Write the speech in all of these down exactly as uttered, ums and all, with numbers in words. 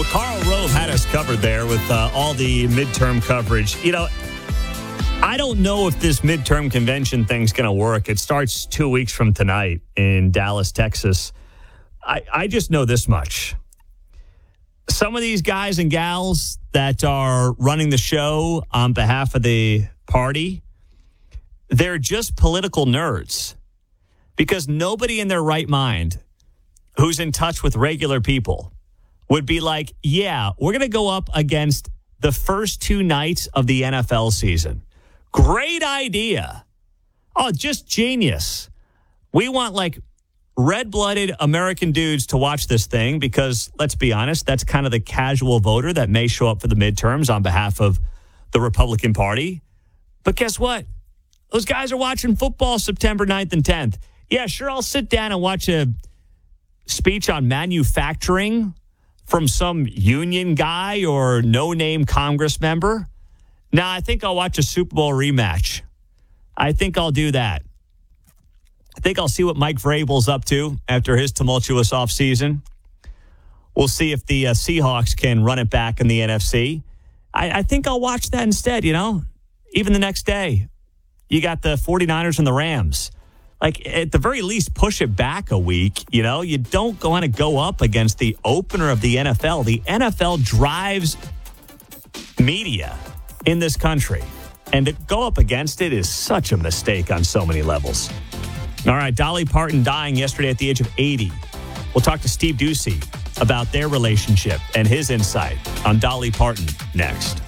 Karl Rove had us covered there with uh, all the midterm coverage. You know, I don't know if this midterm convention thing's going to work. It starts two weeks from tonight in Dallas, Texas. I, I just know this much. Some of these guys and gals that are running the show on behalf of the party, they're just political nerds. Because nobody in their right mind who's in touch with regular people would be like, yeah, we're going to go up against the first two nights of the N F L season. Great idea. Oh, just genius. We want like red-blooded American dudes to watch this thing because, let's be honest, that's kind of the casual voter that may show up for the midterms on behalf of the Republican Party. But guess what? Those guys are watching football September ninth and tenth. Yeah, sure, I'll sit down and watch a speech on manufacturing from some union guy or no-name Congress member. Now, I think I'll watch a Super Bowl rematch. I think I'll do that. I think I'll see what Mike Vrabel's up to after his tumultuous offseason. We'll see if the uh, Seahawks can run it back in the N F C. I, I think I'll watch that instead, you know, even the next day. You got the 49ers and the Rams. Like, at the very least, push it back a week. You know, you don't want to go up against the opener of the N F L. The N F L drives media in this country. And to go up against it is such a mistake on so many levels. All right, Dolly Parton dying yesterday at the age of eighty. We'll talk to Steve Ducey about their relationship and his insight on Dolly Parton next.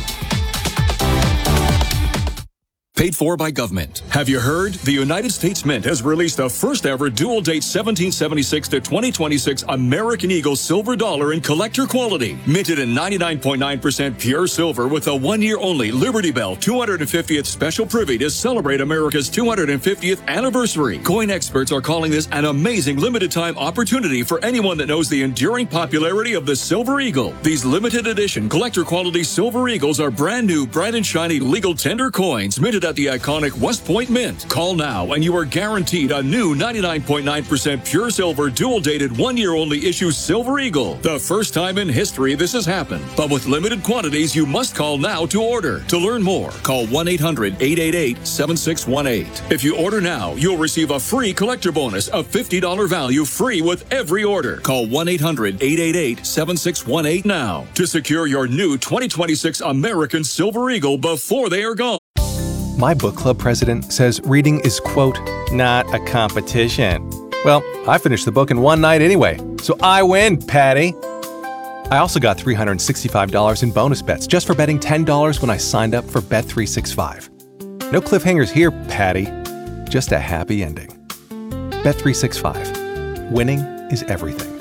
Paid for by government. Have you heard? The United States Mint has released the first ever dual date seventeen seventy-six to twenty twenty-six American Eagle silver dollar in collector quality. Minted in ninety-nine point nine percent pure silver with a one year only Liberty Bell two hundred fiftieth special privy to celebrate America's two hundred fiftieth anniversary. Coin experts are calling this an amazing limited time opportunity for anyone that knows the enduring popularity of the Silver Eagle. These limited edition collector quality Silver Eagles are brand new, bright and shiny legal tender coins minted at the iconic West Point Mint. Call now and you are guaranteed a new ninety-nine point nine percent pure silver dual-dated one-year-only issue Silver Eagle. The first time in history this has happened. But with limited quantities, you must call now to order. To learn more, call one eight hundred eight eight eight seven six one eight. If you order now, you'll receive a free collector bonus of fifty dollars value free with every order. Call one eight hundred eight eight eight seven six one eight now to secure your new twenty twenty-six American Silver Eagle before they are gone. My book club president says reading is, quote, not a competition. Well, I finished the book in one night anyway, so I win, Patty. I also got three hundred sixty-five dollars in bonus bets just for betting ten dollars when I signed up for Bet three sixty-five. No cliffhangers here, Patty. Just a happy ending. Bet three sixty-five. Winning is everything.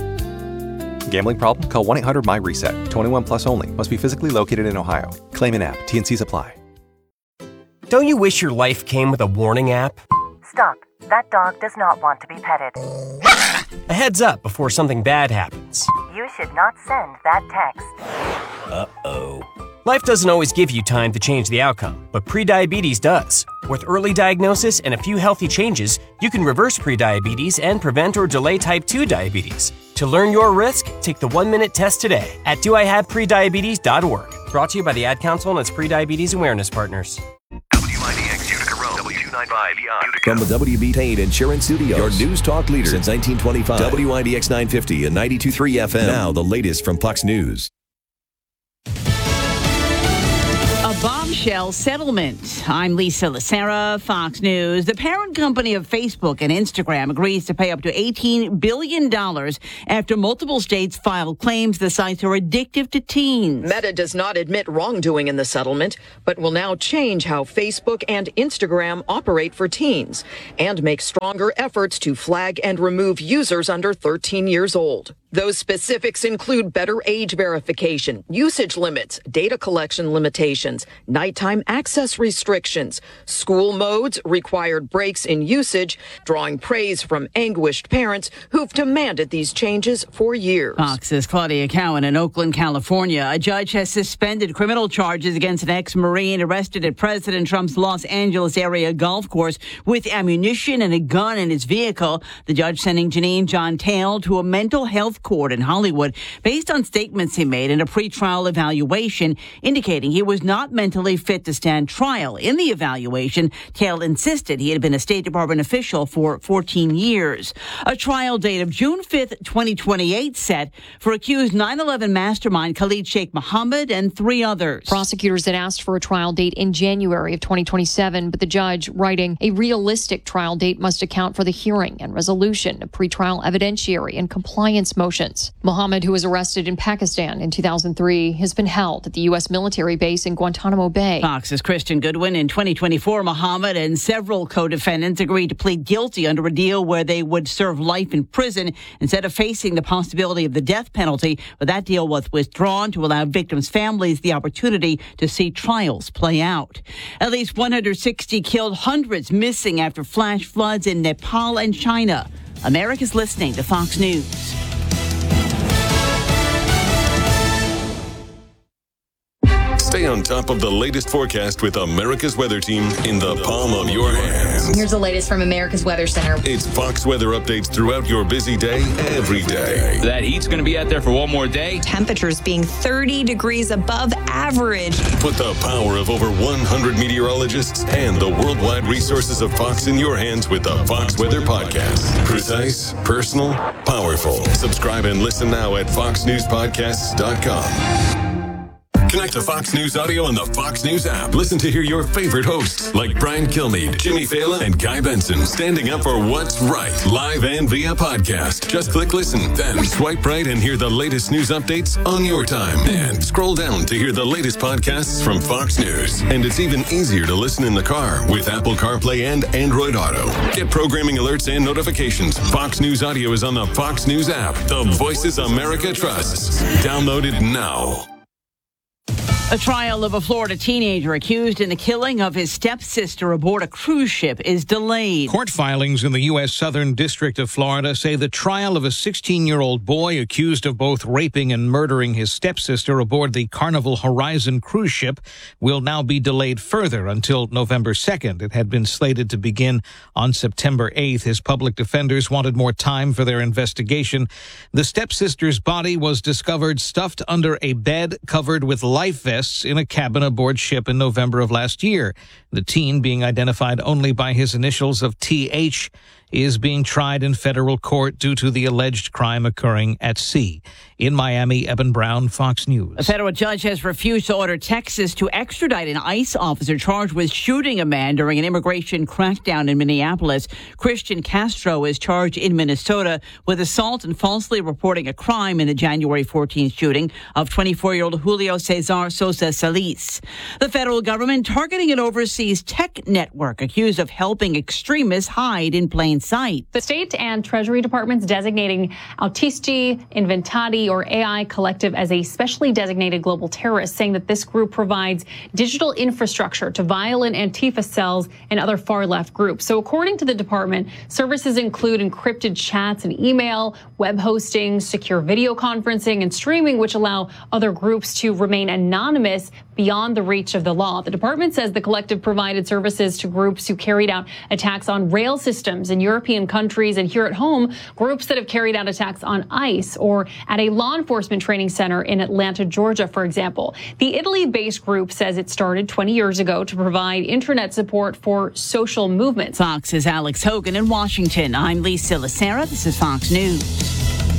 Gambling problem? Call one eight hundred M Y RESET. twenty-one plus only. Must be physically located in Ohio. Claim in app. T and C's apply. Don't you wish your life came with a warning app? Stop. That dog does not want to be petted. A heads up before something bad happens. You should not send that text. Uh-oh. Life doesn't always give you time to change the outcome, but prediabetes does. With early diagnosis and a few healthy changes, you can reverse prediabetes and prevent or delay type two diabetes. To learn your risk, take the one-minute test today at do I have prediabetes dot org. Brought to you by the Ad Council and its prediabetes awareness partners. W I D X Utica Road, W two ninety-five Beyond Utica. From the W B Tain Insurance Studios, your news talk leader since nineteen twenty-five. W I D X nine fifty and ninety-two point three F M. Now the latest from Fox News. A bombshell settlement. I'm Lisa Lacera, Fox News. The parent company of Facebook and Instagram agrees to pay up to eighteen billion dollars after multiple states filed claims the sites are addictive to teens. Meta does not admit wrongdoing in the settlement, but will now change how Facebook and Instagram operate for teens and make stronger efforts to flag and remove users under thirteen years old. Those specifics include better age verification, usage limits, data collection limitations, nighttime access restrictions, school modes, required breaks in usage, drawing praise from anguished parents who've demanded these changes for years. Fox's Claudia Cowan in Oakland, California. A judge has suspended criminal charges against an ex-Marine arrested at President Trump's Los Angeles area golf course with ammunition and a gun in his vehicle. The judge sending Janine John Tail to a mental health youth court in Hollywood based on statements he made in a pretrial evaluation indicating he was not mentally fit to stand trial. In the evaluation, Tail insisted he had been a State Department official for fourteen years. A trial date of June fifth, twenty twenty-eight set for accused nine eleven mastermind Khalid Sheikh Mohammed and three others. Prosecutors had asked for a trial date in January of twenty twenty-seven, but the judge, writing, a realistic trial date must account for the hearing and resolution of pretrial evidentiary and compliance motions. Mohammed, who was arrested in Pakistan in two thousand three, has been held at the U S military base in Guantanamo Bay. Fox's Christian Goodwin. In twenty twenty-four, Mohammed and several co-defendants agreed to plead guilty under a deal where they would serve life in prison instead of facing the possibility of the death penalty. But that deal was withdrawn to allow victims' families the opportunity to see trials play out. At least one hundred sixty killed, hundreds missing after flash floods in Nepal and China. America's listening to Fox News. Stay on top of the latest forecast with America's Weather Team in the palm of your hands. Here's the latest from America's Weather Center. It's Fox weather updates throughout your busy day, every day. That heat's going to be out there for one more day. Temperatures being thirty degrees above average. Put the power of over one hundred meteorologists and the worldwide resources of Fox in your hands with the Fox Weather Podcast. Precise, personal, powerful. Subscribe and listen now at fox news podcasts dot com. Connect to Fox News Audio on the Fox News app. Listen to hear your favorite hosts like Brian Kilmeade, Jimmy Fallon, and Guy Benson standing up for what's right, live and via podcast. Just click listen, then swipe right and hear the latest news updates on your time. And scroll down to hear the latest podcasts from Fox News. And it's even easier to listen in the car with Apple CarPlay and Android Auto. Get programming alerts and notifications. Fox News Audio is on the Fox News app. The voices America trusts. Download it now. A trial of a Florida teenager accused in the killing of his stepsister aboard a cruise ship is delayed. Court filings in the U S Southern District of Florida say the trial of a sixteen-year-old boy accused of both raping and murdering his stepsister aboard the Carnival Horizon cruise ship will now be delayed further until November second. It had been slated to begin on September eighth. His public defenders wanted more time for their investigation. The stepsister's body was discovered stuffed under a bed covered with life vests in a cabin aboard ship in November of last year. The teen, being identified only by his initials of T H, is being tried in federal court due to the alleged crime occurring at sea. In Miami, Eben Brown, Fox News. A federal judge has refused to order Texas to extradite an ICE officer charged with shooting a man during an immigration crackdown in Minneapolis. Christian Castro is charged in Minnesota with assault and falsely reporting a crime in the January fourteenth shooting of twenty-four-year-old Julio Cesar Sosa Solis. The federal government targeting an overseas tech network accused of helping extremists hide in plain sight. The state and Treasury departments designating Autisti Inventati or A I Collective as a specially designated global terrorist, saying that this group provides digital infrastructure to violent Antifa cells and other far-left groups. So according to the department, services include encrypted chats and email, web hosting, secure video conferencing, and streaming, which allow other groups to remain anonymous beyond the reach of the law. The department says the collective provided services to groups who carried out attacks on rail systems in European countries, and here at home, groups that have carried out attacks on ICE or at a law enforcement training center in Atlanta, Georgia, for example. The Italy-based group says it started twenty years ago to provide internet support for social movements. Fox's Alex Hogan in Washington. I'm Lisa Lacera. This is Fox News.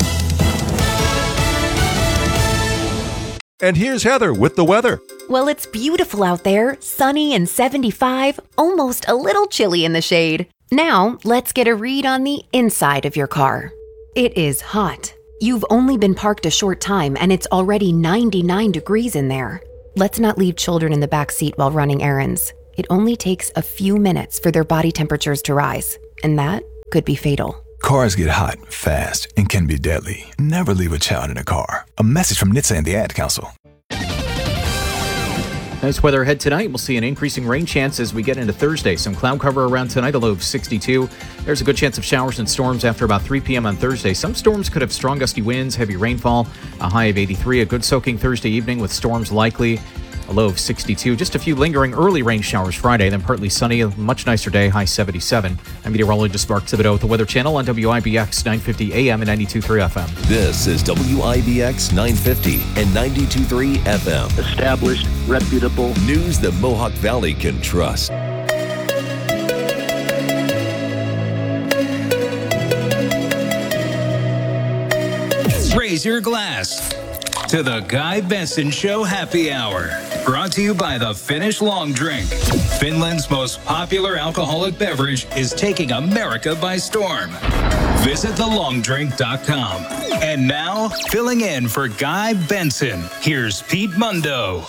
And here's Heather with the weather. Well, it's beautiful out there, sunny and seventy-five, almost a little chilly in the shade. Now, let's get a read on the inside of your car. It is hot. You've only been parked a short time and it's already ninety-nine degrees in there. Let's not leave children in the back seat while running errands. It only takes a few minutes for their body temperatures to rise, and that could be fatal. Cars get hot, fast, and can be deadly. Never leave a child in a car. A message from N H T S A and the Ad Council. Nice weather ahead tonight. We'll see an increasing rain chance as we get into Thursday. Some cloud cover around tonight, a low of sixty-two. There's a good chance of showers and storms after about three p.m. on Thursday. Some storms could have strong gusty winds, heavy rainfall, a high of eighty-three. A good soaking Thursday evening with storms likely. a low of sixty-two. Just a few lingering early rain showers Friday, then partly sunny, a much nicer day, high seventy-seven. I'm meteorologist Mark Thibodeau with the Weather Channel on W I B X nine fifty A M and ninety-two point three F M. This is W I B X nine fifty and ninety-two point three F M. Established, reputable news the Mohawk Valley can trust. Raise your glass to the Guy Benson Show Happy Hour. Brought to you by the Finnish Long Drink. Finland's most popular alcoholic beverage is taking America by storm. Visit the long drink dot com. And now, filling in for Guy Benson, here's Pete Mundo.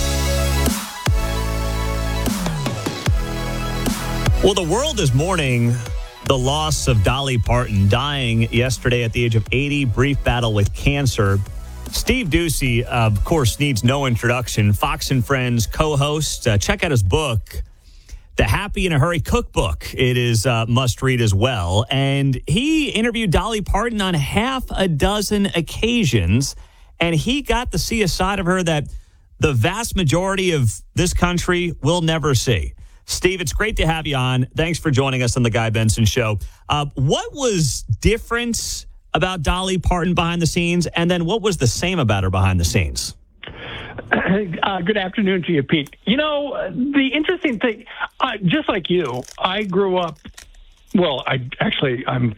Well, the world is mourning the loss of Dolly Parton, dying yesterday at the age of eighty, brief battle with cancer. Steve Doocy, uh, of course, needs no introduction. Fox and Friends co-host. Uh, check out his book, The Happy in a Hurry Cookbook. It is uh, must-read as well. And he interviewed Dolly Parton on half a dozen occasions, and he got to see a side of her that the vast majority of this country will never see. Steve, it's great to have you on. Thanks for joining us on the Guy Benson Show. Uh, what was different about Dolly Parton behind the scenes, and then what was the same about her behind the scenes? Uh, good afternoon to you, Pete. You know, the interesting thing, uh, just like you, I grew up, well, I actually, I'm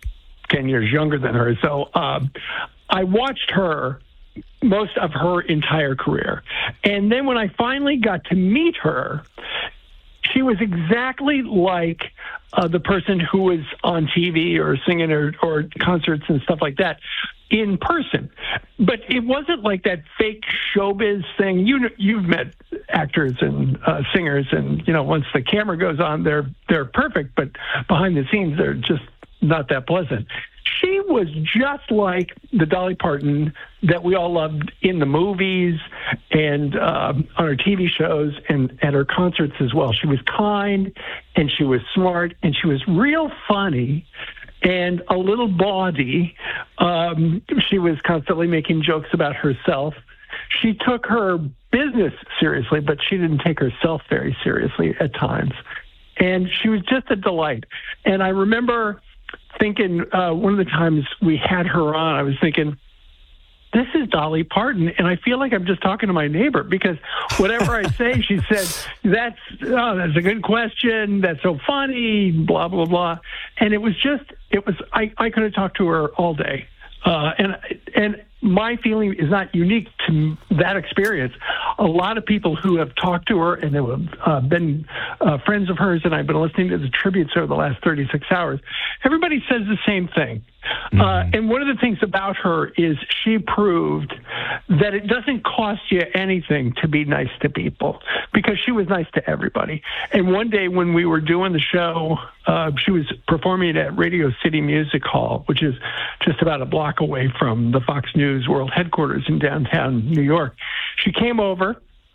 ten years younger than her, so uh, I watched her most of her entire career. And then when I finally got to meet her, she was exactly like uh, the person who was on T V or singing or, or concerts and stuff like that in person. But it wasn't like that fake showbiz thing. You, you've met actors and uh, singers, and, you know, once the camera goes on, they're they're perfect, but behind the scenes, they're just not that pleasant. She was just like the Dolly Parton that we all loved in the movies and um, on her T V shows and at her concerts as well. She was kind, and she was smart, and she was real funny and a little bawdy. Um, she was constantly making jokes about herself. She took her business seriously, but she didn't take herself very seriously at times. And she was just a delight. And I remember thinking uh, one of the times we had her on, I was thinking, this is Dolly Parton, and I feel like I'm just talking to my neighbor, because whatever I say, she said, that's, oh, that's a good question, that's so funny, blah, blah, blah. And it was just, it was, I, I could have talked to her all day. Uh, and and my feeling is not unique to that experience. A lot of people who have talked to her and who have uh, been uh, friends of hers, and I've been listening to the tributes over the last thirty-six hours, everybody says the same thing. Mm-hmm. Uh, and one of the things about her is she proved that it doesn't cost you anything to be nice to people, because she was nice to everybody. And one day when we were doing the show, uh, she was performing at Radio City Music Hall, which is just about a block away from the Fox News World headquarters in downtown New York. She came over.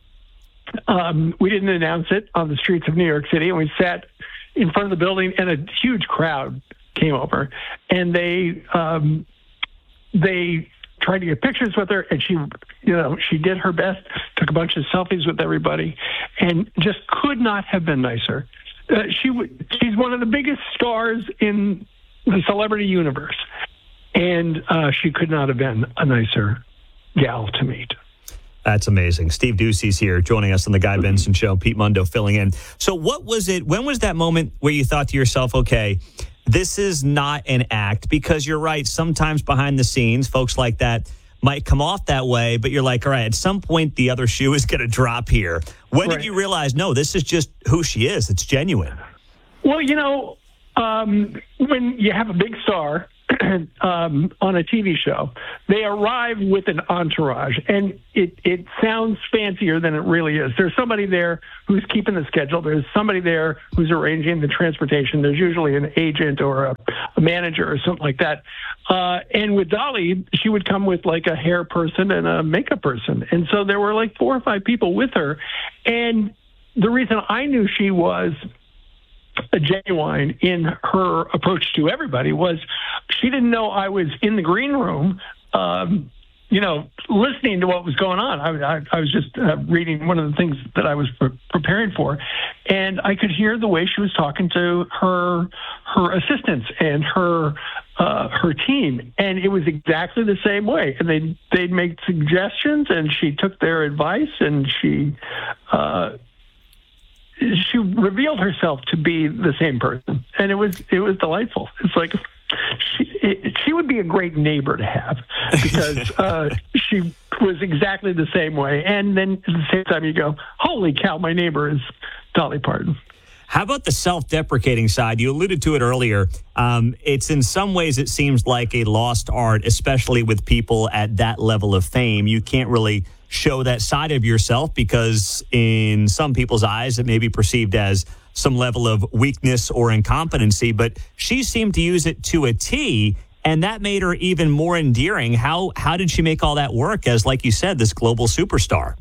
Um, we didn't announce it on the streets of New York City, and we sat in front of the building, and a huge crowd came over, and they um, they tried to get pictures with her, and she, you know, she did her best, took a bunch of selfies with everybody, and just could not have been nicer. Uh, she she's one of the biggest stars in the celebrity universe, and uh, she could not have been a nicer gal to meet. That's amazing. Steve Doocy's here joining us on the Guy Benson Show. Pete Mundo filling in. So what was it, when was that moment where you thought to yourself, okay, this is not an act? Because you're right, sometimes behind the scenes, folks like that might come off that way, but you're like, all right, at some point the other shoe is going to drop here. When right. did you realize, no, this is just who she is? It's genuine. Well, you know, um, when you have a big star um, on a T V show, they arrive with an entourage, and it, it sounds fancier than it really is. There's somebody there who's keeping the schedule. There's somebody there who's arranging the transportation. There's usually an agent or a, a manager or something like that. Uh, and with Dolly, she would come with like a hair person and a makeup person. And so there were like four or five people with her. And the reason I knew she was a genuine in her approach to everybody was she didn't know I was in the green room, um, you know, listening to what was going on. I, I, I was just uh, reading one of the things that I was pre- preparing for, and I could hear the way she was talking to her her assistants and her uh, her team, and it was exactly the same way. And they they'd make suggestions, and she took their advice, and she uh, she revealed herself to be the same person, and it was it was delightful. It's like. She, it, she would be a great neighbor to have because uh, she was exactly the same way. And then at the same time, you go, holy cow, my neighbor is Dolly Parton. How about the self-deprecating side? You alluded to it earlier. Um, it's in some ways, it seems like a lost art, especially with people at that level of fame. You can't really show that side of yourself because in some people's eyes, it may be perceived as some level of weakness or incompetency, but she seemed to use it to a T, and that made her even more endearing. How how did she make all that work as, like you said, this global superstar?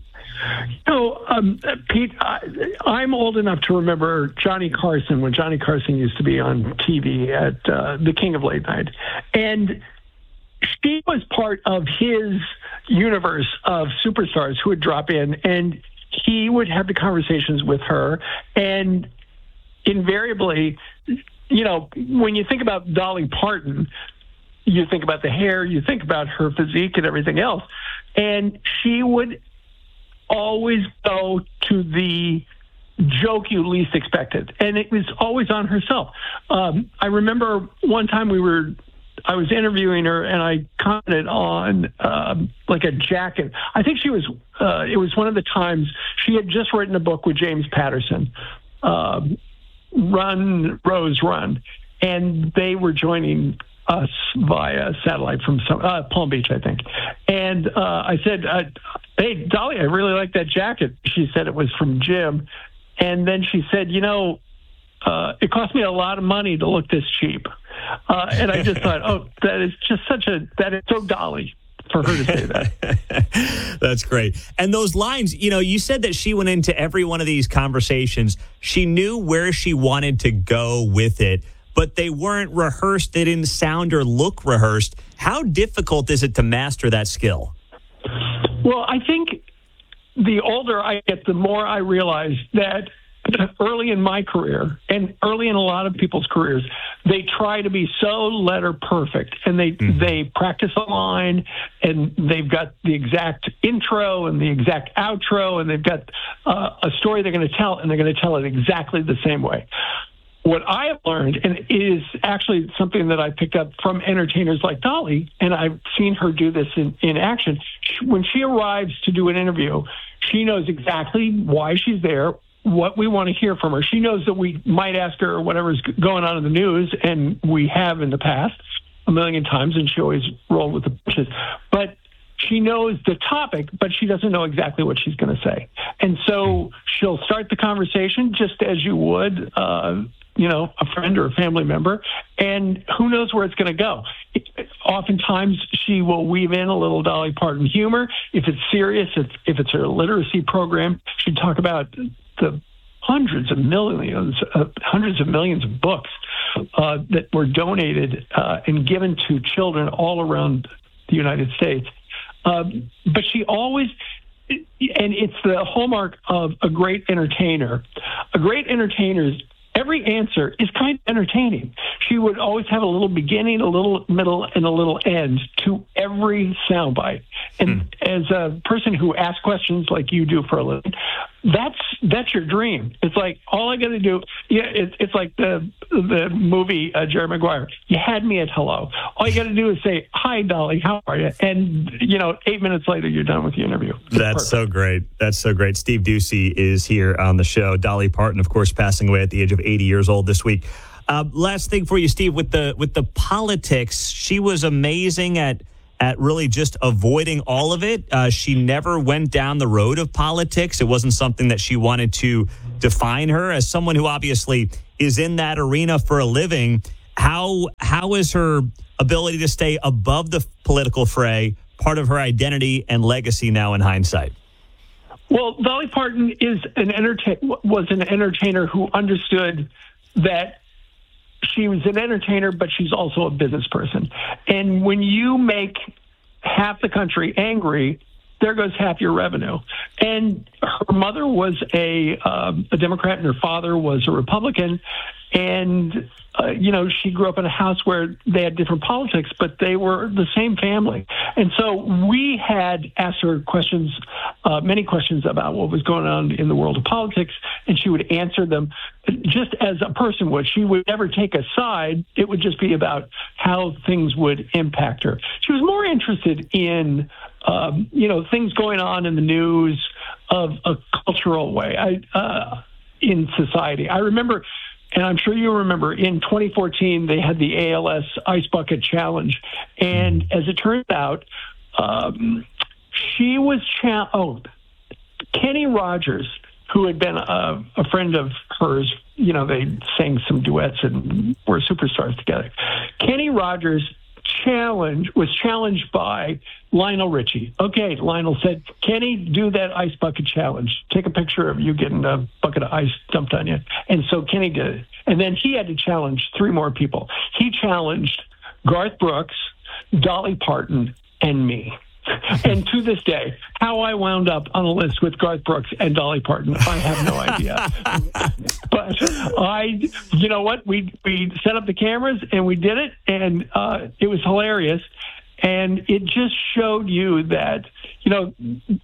So, um, Pete, I, I'm old enough to remember Johnny Carson, when Johnny Carson used to be on T V at uh, the King of Late Night. And she was part of his universe of superstars who would drop in, and he would have the conversations with her. And invariably, you know, when you think about Dolly Parton, you think about the hair, you think about her physique and everything else. And she would always go to the joke you least expected. And it was always on herself. Um, I remember one time we were, I was interviewing her and I commented on um, like a jacket. I think she was, uh, it was one of the times she had just written a book with James Patterson, um, Run, Rose, Run. And they were joining us via satellite from some, uh, Palm Beach, I think. And uh, I said, uh, hey, Dolly, I really like that jacket. She said it was from Jim. And then she said, you know, uh, it cost me a lot of money to look this cheap. Uh, and I just thought, oh, that is just such a, that is so Dolly for her to say that. That's great. And those lines, you know, you said that she went into every one of these conversations. She knew where she wanted to go with it, but they weren't rehearsed. They didn't sound or look rehearsed. How difficult is it to master that skill? Well, I think the older I get, the more I realize that early in my career and early in a lot of people's careers, they try to be so letter perfect, and they mm. they practice a line, and they've got the exact intro and the exact outro, and they've got uh, a story they're going to tell, and they're going to tell it exactly the same way. What I have learned, and it is actually something that I picked up from entertainers like Dolly, and I've seen her do this in, in action. When she arrives to do an interview, she knows exactly why she's there, what we want to hear from her. She knows that we might ask her whatever's going on in the news, and we have in the past a million times, and she always rolled with the punches. But she knows the topic, but she doesn't know exactly what she's going to say. And so she'll start the conversation just as you would, uh, you know, a friend or a family member, and who knows where it's going to go. It, oftentimes, she will weave in a little Dolly Parton humor. If it's serious, if, if it's her literacy program, she'd talk about the hundreds of millions, uh, hundreds of millions of books uh, that were donated uh, and given to children all around the United States. Um, but she always, and it's the hallmark of a great entertainer. A great entertainer's every answer is kind of entertaining. She would always have a little beginning, a little middle, and a little end to every soundbite. And mm. as a person who asks questions like you do for a living, that's that's your dream. It's like, all I got to do, yeah, it, it's like the the movie uh, Jerry Maguire. You had me at hello. All you got to do is say, hi, Dolly, how are you? And, you know, eight minutes later, you're done with the interview. It's That's perfect. so great. That's so great. Steve Doocy is here on the show. Dolly Parton, of course, passing away at the age of eighty years old this week. Uh, last thing for you, Steve, with the with the politics, she was amazing at at really just avoiding all of it. Uh, she never went down the road of politics. It wasn't something that she wanted to define her. As someone who obviously is in that arena for a living, how how is her ability to stay above the political fray part of her identity and legacy now in hindsight? Well, Dolly Parton is an entertain was an entertainer who understood that she was an entertainer, but she's also a business person. And when you make half the country angry, there goes half your revenue. And her mother was a, um, a Democrat and her father was a Republican. And, uh, you know, she grew up in a house where they had different politics, but they were the same family. And so we had asked her questions, uh, many questions about what was going on in the world of politics, and she would answer them just as a person would. She would never take a side. It would just be about how things would impact her. She was more interested in, um, you know, things going on in the news of a cultural way I, uh, in society. I remember, and I'm sure you remember, in twenty fourteen, they had the A L S Ice Bucket Challenge. And as it turns out, um, she was, cha- oh, Kenny Rogers, who had been a, a friend of hers, you know, they sang some duets and were superstars together. Kenny Rogers challenge was challenged by Lionel Richie. Okay, Lionel said, Kenny, do that ice bucket challenge. Take a picture of you getting a bucket of ice dumped on you. And so Kenny did it. And then he had to challenge three more people. He challenged Garth Brooks, Dolly Parton, and me. And to this day, how I wound up on a list with Garth Brooks and Dolly Parton, I have no idea. But I, you know what? We we set up the cameras and we did it, and uh, it was hilarious. And it just showed you that, you know,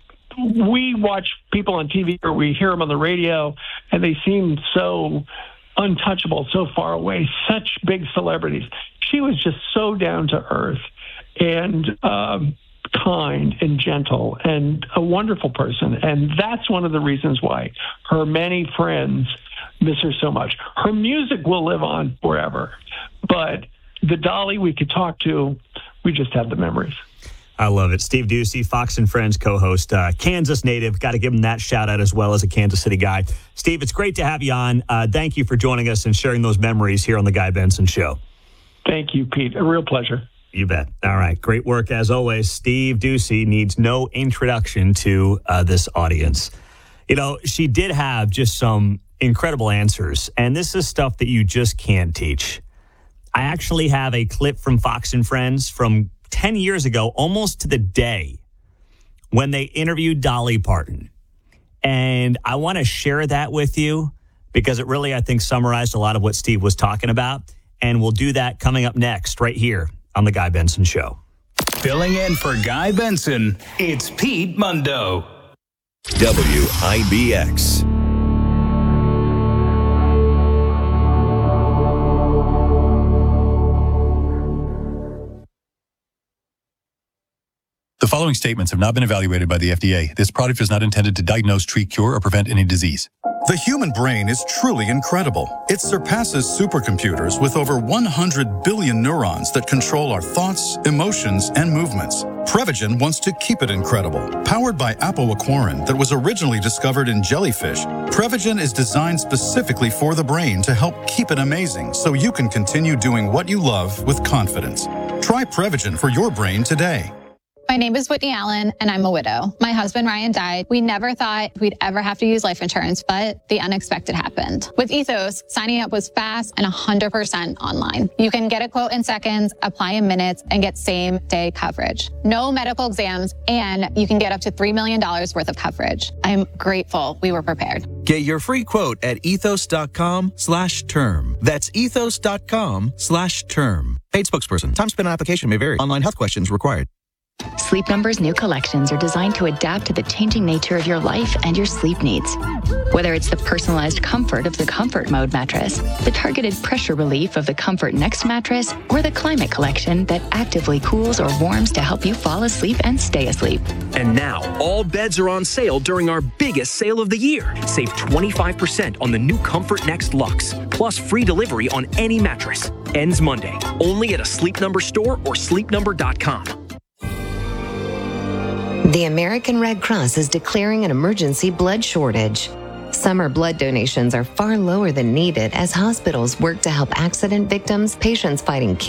we watch people on T V or we hear them on the radio, and they seem so untouchable, so far away, such big celebrities. She was just so down to earth and um, kind and gentle and a wonderful person. And that's one of the reasons why her many friends miss her so much. Her music will live on forever, but the Dolly we could talk to, we just have the memories. I love it. Steve Doocy, Fox and Friends co-host, uh, Kansas native. Got to give him that shout out as well as a Kansas City guy. Steve, it's great to have you on. Uh, thank you for joining us and sharing those memories here on the Guy Benson Show. Thank you, Pete. A real pleasure. You bet. All right. Great work as always. Steve Doocy needs no introduction to uh, this audience. You know, she did have just some incredible answers, and this is stuff that you just can't teach. I actually have a clip from Fox and Friends from ten years ago, almost to the day, when they interviewed Dolly Parton. And I want to share that with you because it really, I think, summarized a lot of what Steve was talking about. And we'll do that coming up next right here on The Guy Benson Show. Filling in for Guy Benson, it's Pete Mundo. W I B X. The following statements have not been evaluated by the F D A. This product is not intended to diagnose, treat, cure, or prevent any disease. The human brain is truly incredible. It surpasses supercomputers with over one hundred billion neurons that control our thoughts, emotions, and movements. Prevagen wants to keep it incredible. Powered by apoaquarin that was originally discovered in jellyfish, Prevagen is designed specifically for the brain to help keep it amazing so you can continue doing what you love with confidence. Try Prevagen for your brain today. My name is Whitney Allen, and I'm a widow. My husband, Ryan, died. We never thought we'd ever have to use life insurance, but the unexpected happened. With Ethos, signing up was fast and one hundred percent online. You can get a quote in seconds, apply in minutes, and get same-day coverage. No medical exams, and you can get up to three million dollars worth of coverage. I'm grateful we were prepared. Get your free quote at ethos.com slash term. That's ethos.com slash term. Paid spokesperson. Time spent on application may vary. Online health questions required. Sleep Number's new collections are designed to adapt to the changing nature of your life and your sleep needs. Whether it's the personalized comfort of the Comfort Mode mattress, the targeted pressure relief of the Comfort Next mattress, or the Climate Collection that actively cools or warms to help you fall asleep and stay asleep. And now, all beds are on sale during our biggest sale of the year. Save twenty-five percent on the new Comfort Next Luxe, plus free delivery on any mattress. Ends Monday, only at a Sleep Number store or sleep number dot com. The American Red Cross is declaring an emergency blood shortage. Summer blood donations are far lower than needed as hospitals work to help accident victims, patients fighting cancer,